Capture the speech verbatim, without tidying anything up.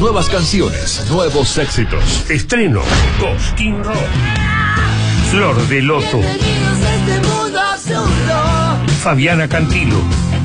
Nuevas canciones, nuevos éxitos. Estreno, Cosquín Rock. Flor de Loto. Fabiana Cantilo.